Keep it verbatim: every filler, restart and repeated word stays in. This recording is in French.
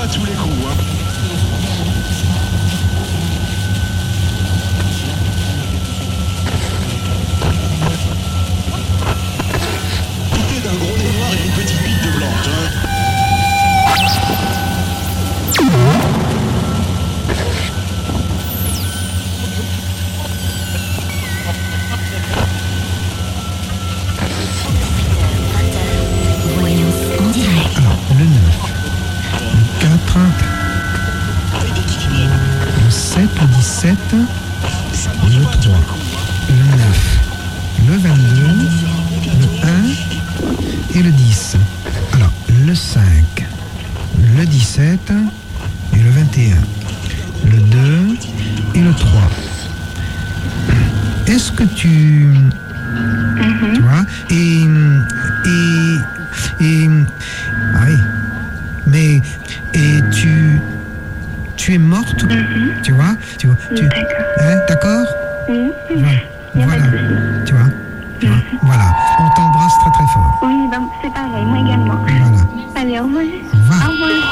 à tous les coups, hein. Doutez d'un gros nez noir et une petite bite de blanche, hein. Alors, le neuf, le quatre, le sept, le dix-sept, le trois, le neuf, le vingt-deux, le un et le dix. Alors, le cinq, le dix-sept et le vingt et un, le deux et le trois. Est-ce que tu... Tu vois, et, et, et, ah oui, mais, et tu, tu es morte, Mm-hmm. tu vois, tu vois, tu, D'accord. hein, d'accord, Oui, voilà, il y a voilà, pas de souci. tu vois, tu vois, voilà, on t'embrasse très très fort, Oui, ben, c'est pareil, moi également. voilà, Allez, au revoir. au revoir. Au revoir.